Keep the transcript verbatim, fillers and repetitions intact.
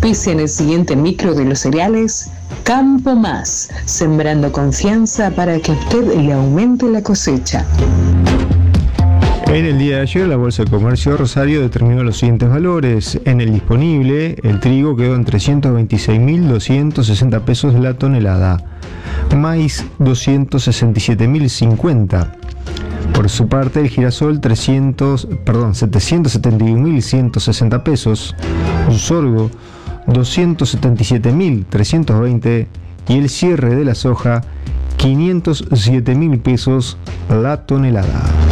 Auspician el siguiente micro de los cereales, Campo Más, sembrando confianza para que a usted le aumente la cosecha. En el día de ayer, la Bolsa de Comercio de Rosario determinó los siguientes valores. En el disponible, el trigo quedó en trescientos veintiséis mil doscientos sesenta pesos la tonelada. Maíz, doscientos sesenta y siete mil cincuenta. Por su parte, el girasol, trescientos, perdón, setecientos setenta y un mil ciento sesenta pesos. Un sorgo, doscientos setenta y siete mil trescientos veinte. Y el cierre de la soja, quinientos siete mil pesos la tonelada.